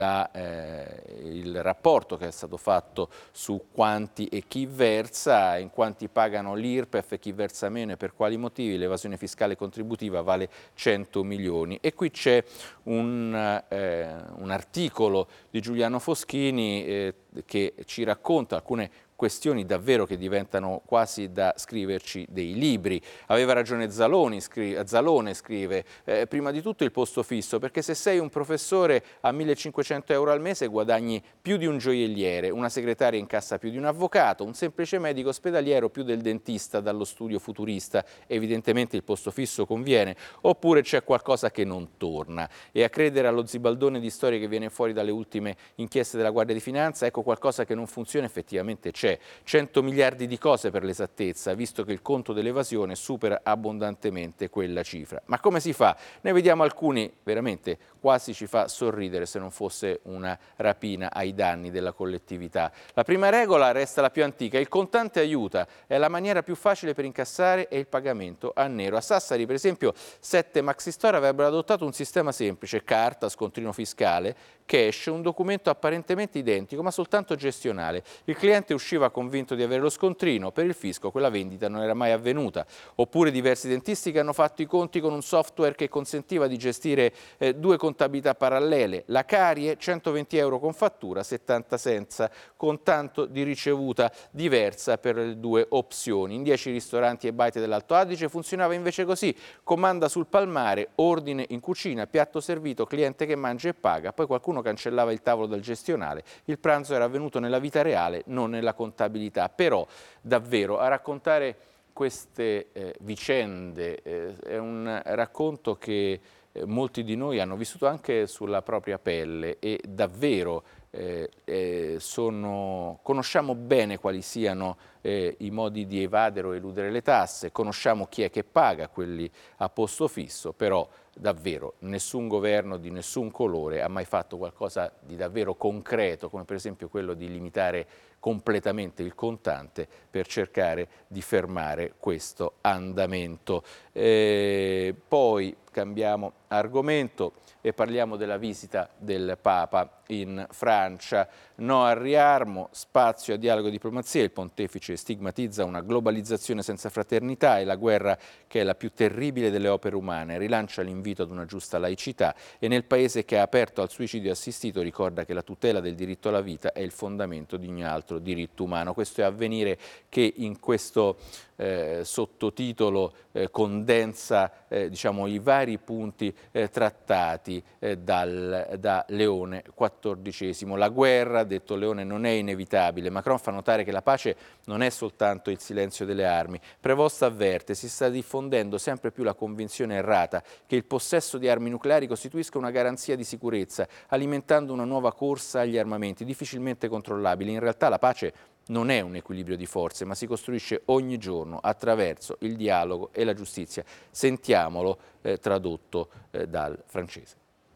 il rapporto che è stato fatto su quanti e chi versa, in quanti pagano l'IRPEF e chi versa meno e per quali motivi. L'evasione fiscale contributiva vale 100 milioni. E qui c'è un articolo di Giuliano Foschini che ci racconta alcune questioni davvero che diventano quasi da scriverci dei libri. Aveva ragione Zalone, scrive, prima di tutto il posto fisso, perché se sei un professore a 1.500 euro al mese guadagni più di un gioielliere, una segretaria incassa più di un avvocato, un semplice medico ospedaliero più del dentista dallo studio futurista. Evidentemente il posto fisso conviene, oppure c'è qualcosa che non torna. E a credere allo zibaldone di storie che viene fuori dalle ultime inchieste della Guardia di Finanza, ecco, qualcosa che non funziona effettivamente c'è. 100 miliardi di cose per l'esattezza, visto che il conto dell'evasione supera abbondantemente quella cifra. Ma come si fa? Ne vediamo alcuni, veramente quasi ci fa sorridere se non fosse una rapina ai danni della collettività. La prima regola resta la più antica: il contante aiuta, è la maniera più facile per incassare e il pagamento a nero. A Sassari, per esempio, 7 Maxistore avrebbero adottato un sistema semplice: carta, scontrino fiscale, cash, un documento apparentemente identico ma soltanto gestionale. Il cliente usciva convinto di avere lo scontrino, per il fisco quella vendita non era mai avvenuta. Oppure diversi dentisti che hanno fatto i conti con un software che consentiva di gestire 2 contabilità parallele. La carie, 120 euro con fattura, 70 senza, con tanto di ricevuta diversa per le 2 opzioni. In 10 ristoranti e baite dell'Alto Adige funzionava invece così: comanda sul palmare, ordine in cucina, piatto servito, cliente che mangia e paga, poi qualcuno cancellava il tavolo dal gestionale. Il pranzo era avvenuto nella vita reale, non nella contabilità. Però davvero a raccontare queste vicende è un racconto che molti di noi hanno vissuto anche sulla propria pelle e davvero conosciamo bene quali siano i modi di evadere o eludere le tasse, conosciamo chi è che paga, quelli a posto fisso, però davvero nessun governo di nessun colore ha mai fatto qualcosa di davvero concreto, come per esempio quello di limitare completamente il contante per cercare di fermare questo andamento. Poi cambiamo argomento e parliamo della visita del Papa in Francia. No al riarmo, spazio a dialogo e diplomazia. Il pontefice stigmatizza una globalizzazione senza fraternità e la guerra che è la più terribile delle opere umane. Rilancia l'invito ad una giusta laicità e nel paese che ha aperto al suicidio assistito ricorda che la tutela del diritto alla vita è il fondamento di ogni altro diritto umano. Questo è Avvenire che in questo sottotitolo condensa diciamo, i vari punti trattati da Leone XIV. La guerra, detto Leone, non è inevitabile. Macron fa notare che la pace non è soltanto il silenzio delle armi. Prevost avverte: si sta diffondendo sempre più la convinzione errata che il possesso di armi nucleari costituisca una garanzia di sicurezza, alimentando una nuova corsa agli armamenti difficilmente controllabili. In realtà la pace non è un equilibrio di forze, ma si costruisce ogni giorno attraverso il dialogo e la giustizia. Sentiamolo tradotto dal francese.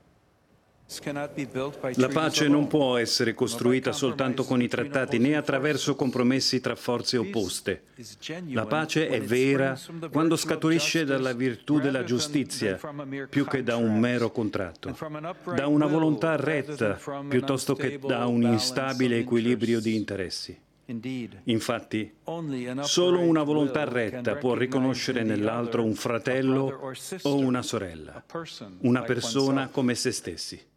La pace non può essere costruita soltanto con i trattati né attraverso compromessi tra forze opposte. La pace è vera quando scaturisce dalla virtù della giustizia più che da un mero contratto, da una volontà retta piuttosto che da un instabile equilibrio di interessi. Infatti, solo una volontà retta può riconoscere nell'altro un fratello o una sorella, una persona come se stessi.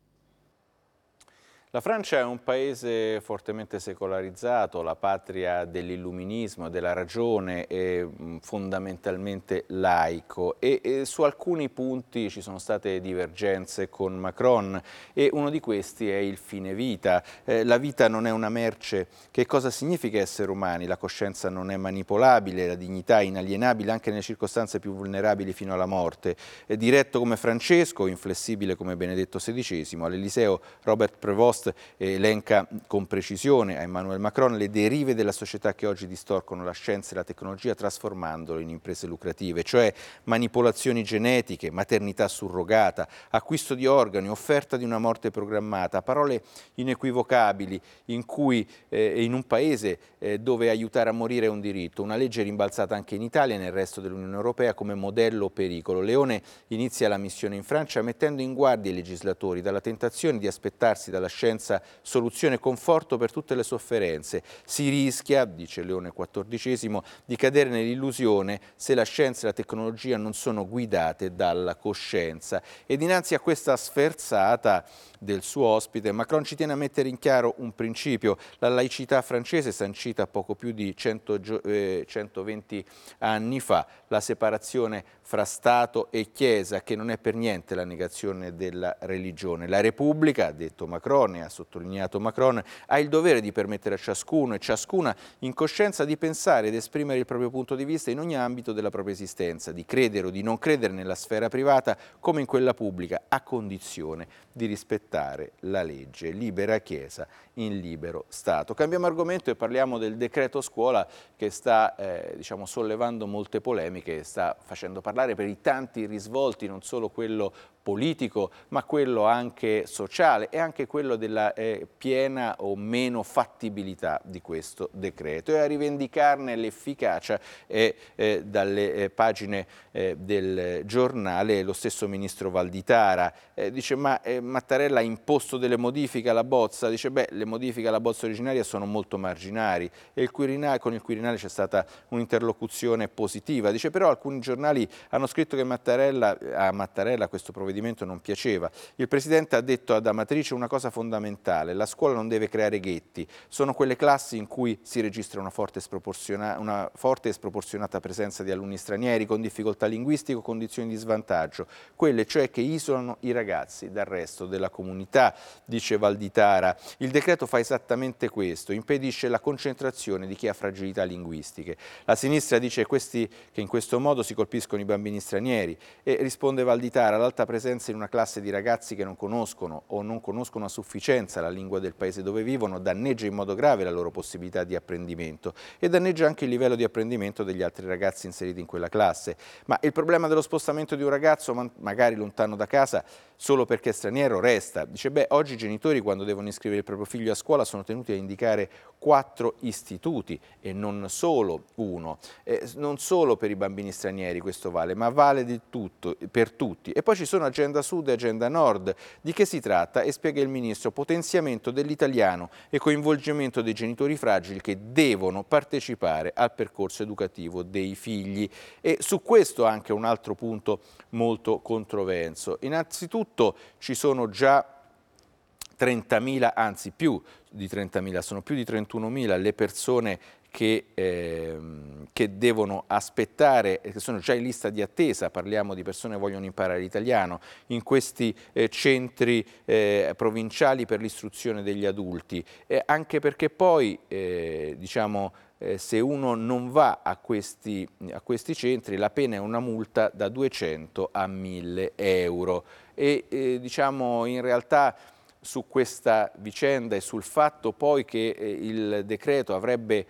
La Francia è un paese fortemente secolarizzato, la patria dell'illuminismo, della ragione, è fondamentalmente laico e su alcuni punti ci sono state divergenze con Macron e uno di questi è il fine vita. La vita non è una merce. Che cosa significa essere umani? La coscienza non è manipolabile, la dignità è inalienabile anche nelle circostanze più vulnerabili fino alla morte. Diretto come Francesco, inflessibile come Benedetto XVI, all'Eliseo Robert Prevost Post elenca con precisione a Emmanuel Macron le derive della società che oggi distorcono la scienza e la tecnologia trasformandolo in imprese lucrative, cioè manipolazioni genetiche, maternità surrogata, acquisto di organi, offerta di una morte programmata, parole inequivocabili in cui in un paese dove aiutare a morire è un diritto, una legge rimbalzata anche in Italia e nel resto dell'Unione Europea come modello pericolo. Leone inizia la missione in Francia mettendo in guardia i legislatori dalla tentazione di aspettarsi dalla scienza soluzione e conforto per tutte le sofferenze. Si rischia, dice Leone XIV, di cadere nell'illusione se la scienza e la tecnologia non sono guidate dalla coscienza. E dinanzi a questa sferzata del suo ospite, Macron ci tiene a mettere in chiaro un principio: la laicità francese sancita poco più di 120 anni fa, la separazione fra Stato e Chiesa, che non è per niente la negazione della religione. La Repubblica, ha detto Macron e ha sottolineato Macron, ha il dovere di permettere a ciascuno e ciascuna in coscienza di pensare ed esprimere il proprio punto di vista in ogni ambito della propria esistenza, di credere o di non credere nella sfera privata come in quella pubblica, a condizione di rispettare la legge. Libera Chiesa in libero Stato. Cambiamo argomento e parliamo del decreto scuola che sta sollevando molte polemiche e sta facendo parlare per i tanti risvolti, non solo quello politico, ma quello anche sociale e anche quello della piena o meno fattibilità di questo decreto. E a rivendicarne l'efficacia è dalle pagine del giornale lo stesso ministro Valditara. Dice ma Mattarella ha imposto delle modifiche alla bozza? Dice beh, le modifiche alla bozza originaria sono molto marginali e con il Quirinale c'è stata un'interlocuzione positiva. Dice però alcuni giornali hanno scritto che a Mattarella questo provvedimento non piaceva. Il Presidente ha detto ad Amatrice una cosa fondamentale: la scuola non deve creare ghetti, sono quelle classi in cui si registra una forte e sproporzionata presenza di alunni stranieri con difficoltà linguistiche o condizioni di svantaggio, quelle cioè che isolano i ragazzi dal resto della comunità, dice Valditara. Il decreto fa esattamente questo, impedisce la concentrazione di chi ha fragilità linguistiche. La sinistra dice che in questo modo si colpiscono i bambini stranieri e risponde Valditara: l'alta presenza in una classe di ragazzi che non conoscono o non conoscono a sufficienza la lingua del paese dove vivono danneggia in modo grave la loro possibilità di apprendimento e danneggia anche il livello di apprendimento degli altri ragazzi inseriti in quella classe. Ma il problema dello spostamento di un ragazzo, magari lontano da casa, solo perché è straniero, resta. Dice beh, oggi i genitori quando devono iscrivere il proprio figlio a scuola sono tenuti a indicare 4 istituti e non solo uno. Non solo per i bambini stranieri questo vale, ma vale di tutto, per tutti. E poi ci sono agenda sud e agenda nord. Di che si tratta? E spiega il ministro: potenziamento dell'italiano e coinvolgimento dei genitori fragili che devono partecipare al percorso educativo dei figli. E su questo anche un altro punto molto controverso. Innanzitutto ci sono già 30.000, anzi più di 30.000, sono più di 31.000 le persone che devono aspettare, che sono già in lista di attesa, parliamo di persone che vogliono imparare l'italiano, in questi centri provinciali per l'istruzione degli adulti, anche perché poi se uno non va a questi centri la pena è una multa da 200 a 1.000 euro e in realtà su questa vicenda e sul fatto poi che il decreto avrebbe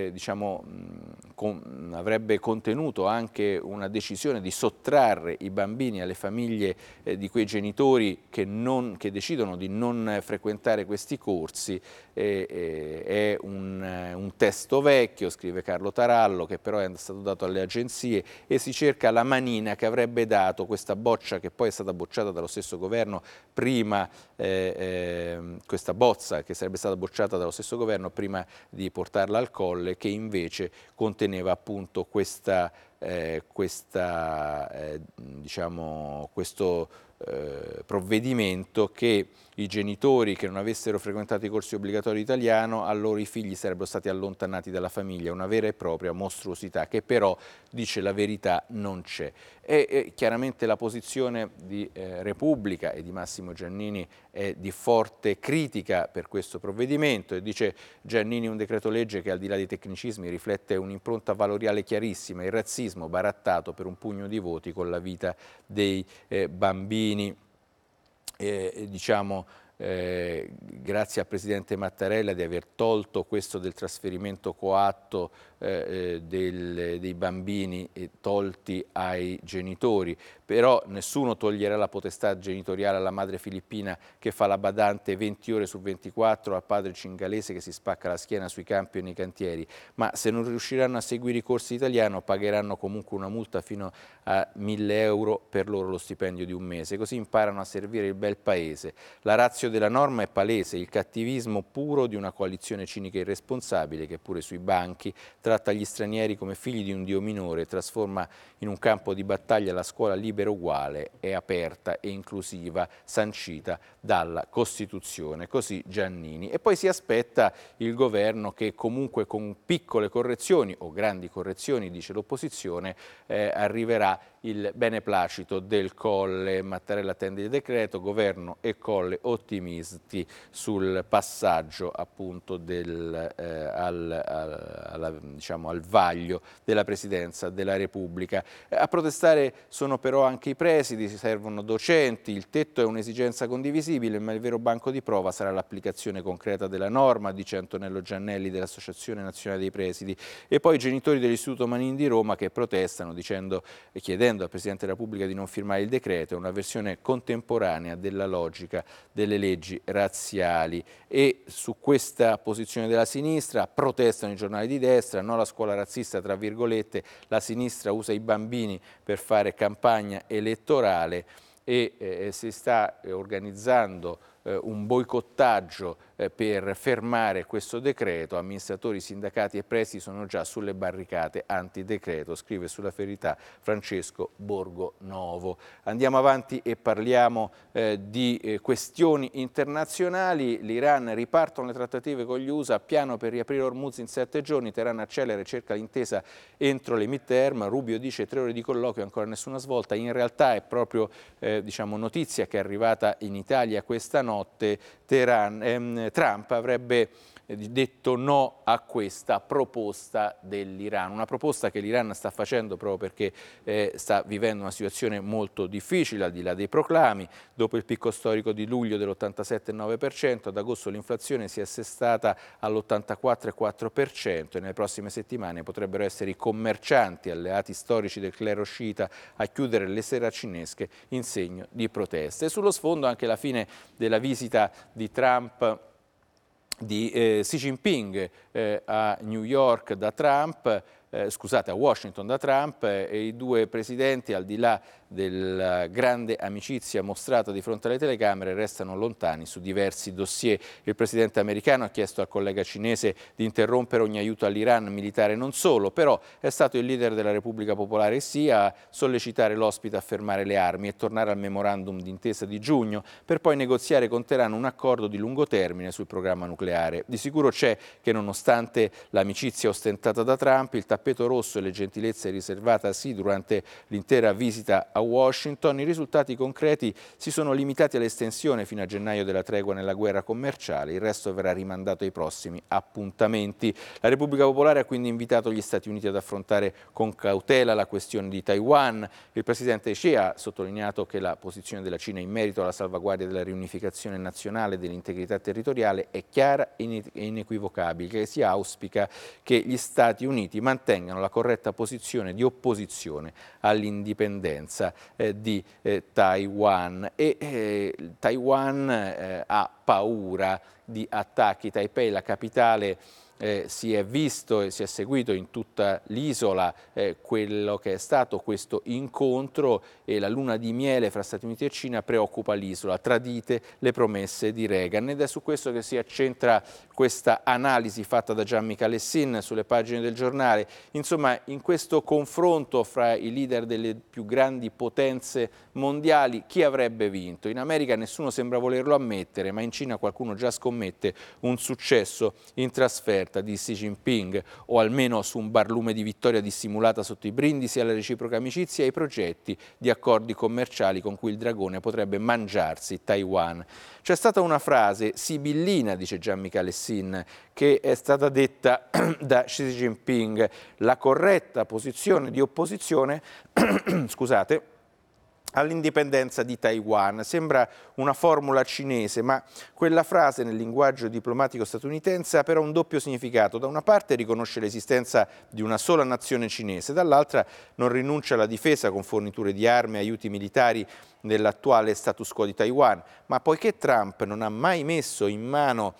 contenuto anche una decisione di sottrarre i bambini alle famiglie di quei genitori che decidono di non frequentare questi corsi, è un testo vecchio, scrive Carlo Tarallo, che però è stato dato alle agenzie e si cerca la manina che avrebbe dato questa boccia, che poi è stata bocciata dallo stesso governo prima, questa bozza che sarebbe stata bocciata dallo stesso governo prima di portarla al Colle, che invece conteneva appunto questo provvedimento che i genitori che non avessero frequentato i corsi obbligatori di italiano, a loro i figli sarebbero stati allontanati dalla famiglia, una vera e propria mostruosità che però, dice la verità, non c'è. E chiaramente la posizione di Repubblica e di Massimo Giannini è di forte critica per questo provvedimento e dice Giannini: un decreto legge che al di là dei tecnicismi riflette un'impronta valoriale chiarissima, il razzismo barattato per un pugno di voti con la vita dei bambini. grazie al Presidente Mattarella di aver tolto questo del trasferimento coatto dei bambini tolti ai genitori, però nessuno toglierà la potestà genitoriale alla madre filippina che fa la badante 20 ore su 24, al padre cingalese che si spacca la schiena sui campi o nei cantieri, ma se non riusciranno a seguire i corsi italiano pagheranno comunque una multa fino a 1.000 euro per loro lo stipendio di un mese, così imparano a servire il bel paese. La ratio della norma è palese, il cattivismo puro di una coalizione cinica e irresponsabile che pure sui banchi tratta gli stranieri come figli di un dio minore e trasforma in un campo di battaglia la scuola libera uguale e aperta e inclusiva sancita dalla Costituzione. Così Giannini. E poi si aspetta il governo che comunque con piccole correzioni o grandi correzioni, dice l'opposizione, arriverà il beneplacito del Colle. Mattarella attende il decreto, governo e Colle ottimisti sul passaggio appunto al vaglio della Presidenza della Repubblica. A protestare sono però anche i presidi, si servono docenti, il tetto è un'esigenza condivisibile, ma il vero banco di prova sarà l'applicazione concreta della norma, dice Antonello Giannelli dell'Associazione Nazionale dei Presidi, e poi i genitori dell'Istituto Manin di Roma che protestano chiedendo al Presidente della Repubblica di non firmare il decreto, è una versione contemporanea della logica delle leggi razziali. E su questa posizione della sinistra protestano i giornali di destra, no alla scuola razzista, tra virgolette, la sinistra usa i bambini per fare campagna elettorale e si sta organizzando un boicottaggio per fermare questo decreto. Amministratori, sindacati e presidi sono già sulle barricate anti-decreto, scrive sulla Verità Francesco Borgonovo. Andiamo avanti e parliamo di questioni internazionali. L'Iran, ripartono le trattative con gli USA, piano per riaprire Hormuz in 7 giorni, Teheran accelera e cerca l'intesa entro le midterm, Rubio dice 3 ore di colloquio, ancora nessuna svolta. In realtà è proprio notizia che è arrivata in Italia questa notte. Trump avrebbe detto no a questa proposta dell'Iran, una proposta che l'Iran sta facendo proprio perché sta vivendo una situazione molto difficile al di là dei proclami. Dopo il picco storico di luglio dell'87,9%, ad agosto l'inflazione si è assestata all'84,4% e nelle prossime settimane potrebbero essere i commercianti, alleati storici del clero sciita, a chiudere le seracinesche in segno di proteste. E sullo sfondo anche la fine della visita di Trump di Xi Jinping a New York da Trump, a Washington da Trump, e i due presidenti, al di là della grande amicizia mostrata di fronte alle telecamere, restano lontani su diversi dossier. Il presidente americano ha chiesto al collega cinese di interrompere ogni aiuto all'Iran, militare non solo, però è stato il leader della Repubblica Popolare Xi a sollecitare l'ospite a fermare le armi e tornare al memorandum d'intesa di giugno, per poi negoziare con Teheran un accordo di lungo termine sul programma nucleare. Di sicuro c'è che, nonostante l'amicizia ostentata da Trump, il tappeto rosso e le gentilezze riservate a Xi durante l'intera visita a Washington, i risultati concreti si sono limitati all'estensione fino a gennaio della tregua nella guerra commerciale, il resto verrà rimandato ai prossimi appuntamenti. La Repubblica Popolare ha quindi invitato gli Stati Uniti ad affrontare con cautela la questione di Taiwan. Il presidente Xi ha sottolineato che la posizione della Cina in merito alla salvaguardia della riunificazione nazionale e dell'integrità territoriale è chiara e inequivocabile, che si auspica che gli Stati Uniti mantengano la corretta posizione di opposizione all'indipendenza di Taiwan. Taiwan ha paura di attacchi. Taipei, la capitale, si è visto e si è seguito in tutta l'isola quello che è stato questo incontro, e la luna di miele fra Stati Uniti e Cina preoccupa l'isola, tradite le promesse di Reagan, ed è su questo che si accentra questa analisi fatta da Jean-Michel Lessine sulle pagine del giornale. Insomma, in questo confronto fra i leader delle più grandi potenze mondiali, chi avrebbe vinto? In America nessuno sembra volerlo ammettere, ma in Cina qualcuno già scommette un successo in trasferta di Xi Jinping, o almeno su un barlume di vittoria dissimulata sotto i brindisi alla reciproca amicizia e ai progetti di accordi commerciali con cui il dragone potrebbe mangiarsi Taiwan. C'è stata una frase sibillina, dice Jean-Michel Lessine, che è stata detta da Xi Jinping: la corretta posizione di opposizione scusate, all'indipendenza di Taiwan. Sembra una formula cinese, ma quella frase nel linguaggio diplomatico statunitense ha però un doppio significato. Da una parte riconosce l'esistenza di una sola nazione cinese, dall'altra non rinuncia alla difesa con forniture di armi e aiuti militari nell'attuale status quo di Taiwan. Ma poiché Trump non ha mai messo mano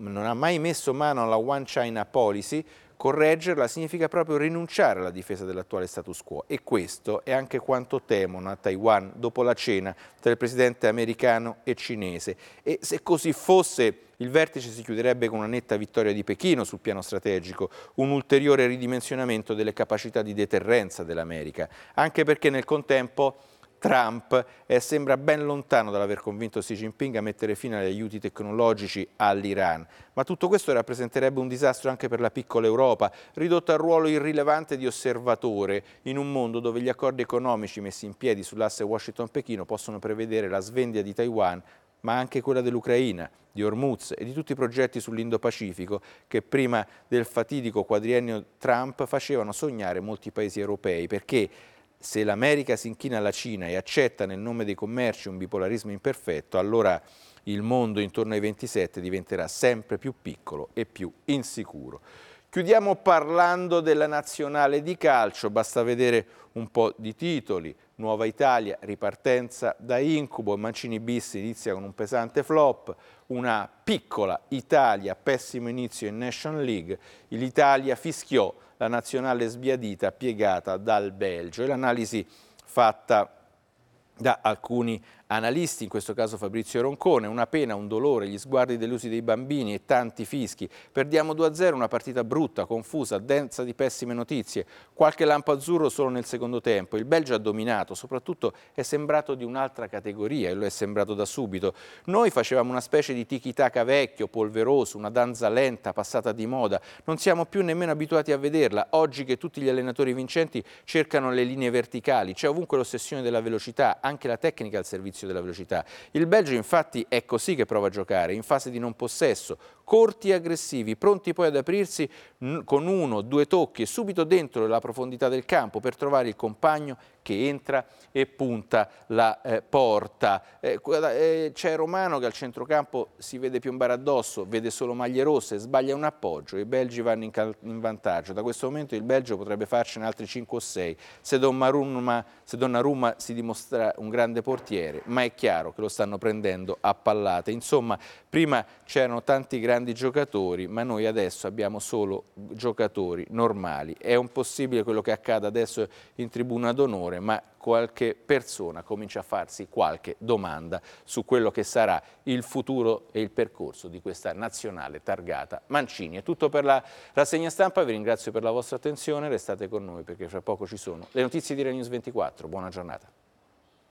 alla One China Policy, correggerla significa proprio rinunciare alla difesa dell'attuale status quo, e questo è anche quanto temono a Taiwan dopo la cena tra il presidente americano e cinese. E se così fosse, il vertice si chiuderebbe con una netta vittoria di Pechino sul piano strategico, un ulteriore ridimensionamento delle capacità di deterrenza dell'America, anche perché nel contempo Trump sembra ben lontano dall'aver convinto Xi Jinping a mettere fine agli aiuti tecnologici all'Iran. Ma tutto questo rappresenterebbe un disastro anche per la piccola Europa, ridotta al ruolo irrilevante di osservatore in un mondo dove gli accordi economici messi in piedi sull'asse Washington-Pechino possono prevedere la svendia di Taiwan, ma anche quella dell'Ucraina, di Hormuz e di tutti i progetti sull'Indo-Pacifico che prima del fatidico quadriennio Trump facevano sognare molti paesi europei, perché se l'America si inchina alla Cina e accetta nel nome dei commerci un bipolarismo imperfetto, allora il mondo intorno ai 27 diventerà sempre più piccolo e più insicuro. Chiudiamo parlando della nazionale di calcio, basta vedere un po' di titoli. Nuova Italia, ripartenza da incubo, Mancini bis inizia con un pesante flop, una piccola Italia, pessimo inizio in National League, l'Italia fischiò la nazionale sbiadita piegata dal Belgio, e l'analisi fatta da alcuni analisti, in questo caso Fabrizio Roncone: una pena, un dolore, gli sguardi delusi dei bambini e tanti fischi. Perdiamo 2-0, una partita brutta, confusa, densa di pessime notizie. Qualche lampo azzurro solo nel secondo tempo. Il Belgio ha dominato, soprattutto è sembrato di un'altra categoria, e lo è sembrato da subito. Noi facevamo una specie di tiki-taka vecchio, polveroso, una danza lenta, passata di moda. Non siamo più nemmeno abituati a vederla. Oggi che tutti gli allenatori vincenti cercano le linee verticali, c'è ovunque l'ossessione della velocità, anche la tecnica al servizio della velocità. Il Belgio infatti è così che prova a giocare, in fase di non possesso, corti e aggressivi, pronti poi ad aprirsi con 1-2 tocchi e subito dentro la profondità del campo per trovare il compagno che entra e punta la porta. C'è Romano che al centrocampo si vede piombare addosso, vede solo maglie rosse, sbaglia un appoggio e i belgi vanno in vantaggio. Da questo momento il Belgio potrebbe farcene altri 5 o 6 se Donnarumma si dimostra un grande portiere, ma è chiaro che lo stanno prendendo a pallate. Insomma, prima c'erano tanti grandi giocatori, ma noi adesso abbiamo solo giocatori normali. È un possibile quello che accada adesso in tribuna d'onore, ma qualche persona comincia a farsi qualche domanda su quello che sarà il futuro e il percorso di questa nazionale targata Mancini. È tutto per la rassegna stampa, vi ringrazio per la vostra attenzione, restate con noi perché fra poco ci sono le notizie di Rai News 24. Buona giornata.